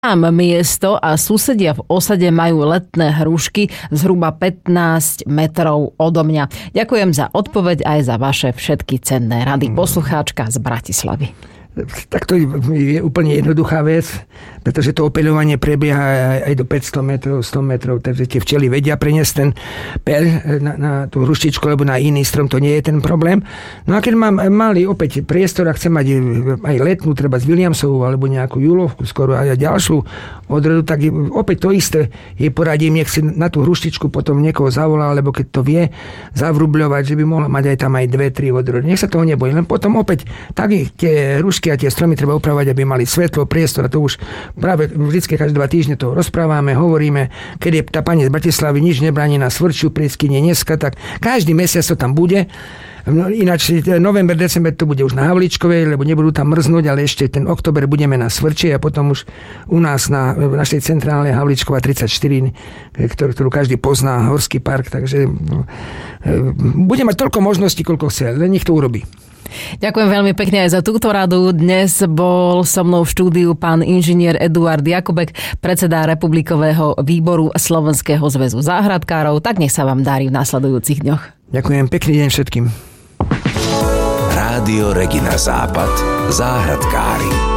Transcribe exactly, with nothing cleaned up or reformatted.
Mám miesto a susedia v osade majú letné hrušky zhruba pätnásť metrov odo mňa. Ďakujem za odpoveď aj za vaše všetky cenné rady. Poslucháčka z Bratislavy. Tak to je úplne jednoduchá vec, pretože to opeľovanie prebieha aj do päťsto metrov, sto metrov, takže tie včely vedia preniesť ten peľ na, na tú hruštičku alebo na iný strom, to nie je ten problém. No a keď mám malý opäť priestor a chcem mať aj letnú, treba z Williamsovú alebo nejakú julovku, skoro aj ďalšiu odrodu, tak opäť to isté jej poradím, nech si na tú hruštičku potom niekoho zavolá, alebo keď to vie zavrubľovať, že by mohla mať aj tam aj dve, tri odrody. Nech sa toho nebojí, len potom opäť tak tie hrušky a tie stromy treba upravovať, aby mali svetlo, priestor, a to už práve vždycky každé dva týždne to rozprávame, hovoríme, keď je tá pani z Bratislavy, nič nebráni na Svrčiu, Prieskyne, dneska, tak každý mesiac to tam bude. No, ináč november, december to bude už na Havlíčkovej, lebo nebudú tam mrznúť, ale ešte ten október budeme na Svrči a potom už u nás na v našej centrálnej Havlíčkova tridsaťštyri, ktorú, ktorú každý pozná, Horský park, takže no, bude mať toľko možností, koľko chce, len nech to urobí. Ďakujem veľmi pekne aj za túto radu. Dnes bol so mnou v štúdiu pán inžinier Eduard Jakubek, predseda Republikového výboru Slovenského zväzu záhradkárov. Tak nech sa vám darí v nasledujúcich dňoch. Ďakujem, pekný deň všetkým. Rádio Regina Západ, záhradkári.